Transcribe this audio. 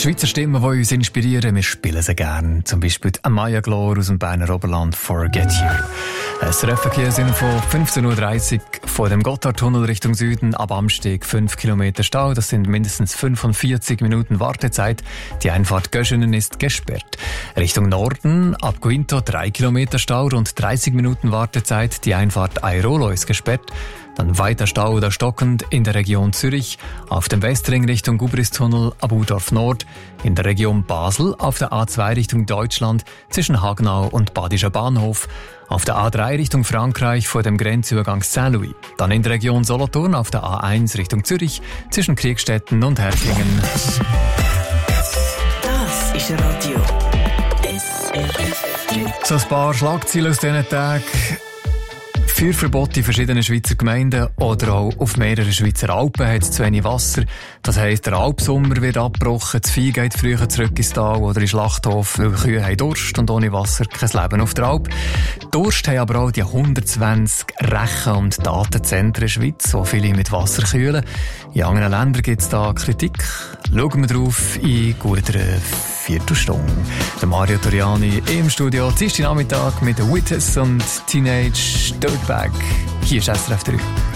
Schweizer Stimmen, die uns inspirieren, wir spielen sie gerne. Zum Beispiel Maya Glor aus dem Berner Oberland, Forget You. SRF-Verkehrsinfo von 15.30 Uhr von dem Gotthardtunnel Richtung Süden ab Amsteg 5 Kilometer Stau. Das sind mindestens 45 Minuten Wartezeit. Die Einfahrt Göschenen ist gesperrt. Richtung Norden ab Guinto 3 Kilometer Stau, rund 30 Minuten Wartezeit. Die Einfahrt Airolo ist gesperrt. Dann weiter Stau oder stockend in der Region Zürich, auf dem Westring Richtung Gubristunnel ab Udorf Nord, in der Region Basel auf der A2 Richtung Deutschland zwischen Hagenau und Badischer Bahnhof, auf der A3 Richtung Frankreich vor dem Grenzübergang Saint-Louis, dann in der Region Solothurn auf der A1 Richtung Zürich zwischen Kriegstetten und Herflingen. Das ist Radio SRF. So ein paar Schlagzeilen aus diesen Tagen. Feuerverbote in verschiedenen Schweizer Gemeinden oder auch auf mehreren Schweizer Alpen hat es zu wenig Wasser. Das heisst, der Alpsommer wird abgebrochen, das Vieh geht früher zurück ins Tal oder in den Schlachthof, weil Kühe haben Durst und ohne Wasser kein Leben auf der Alp. Durst haben aber auch die 120 Rechen- und Datenzentren in der Schweiz, die viele mit Wasser kühlen. In anderen Ländern gibt es da Kritik. Schauen wir drauf in guter Viertelstunde. Der Mario Toriani im Studio, Dienstag Nachmittag mit Witness und Teenage Dirtbag. Hier ist SRF 3.